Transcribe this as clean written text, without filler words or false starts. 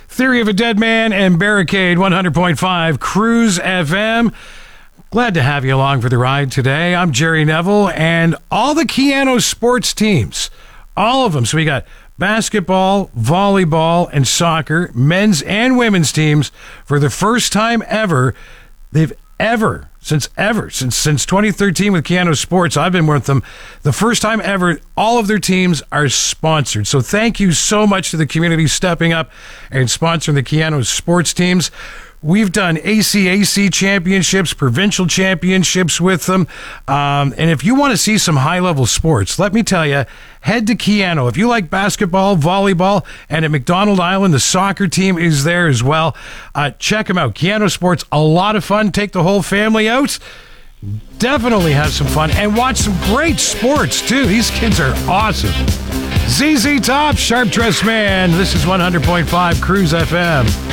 Theory of a Dead Man and Barricade 100.5 Cruise FM. Glad to have you along for the ride today. I'm Jerry Neville, and all the Keano sports teams, all of them. So we got basketball, volleyball, and soccer, men's and women's teams, for the first time ever. Since 2013 with Keano Sports, I've been with them. The first time ever, all of their teams are sponsored. So thank you so much to the community stepping up and sponsoring the Keano Sports teams. We've done ACAC championships, provincial championships with them. And if you want to see some high-level sports, let me tell you, head to Keano. If you like basketball, volleyball, and at McDonald Island, the soccer team is there as well. Check them out. Keano Sports, a lot of fun. Take the whole family out. Definitely have some fun and watch some great sports, too. These kids are awesome. ZZ Top, Sharp Dressed Man. This is 100.5 Cruise FM.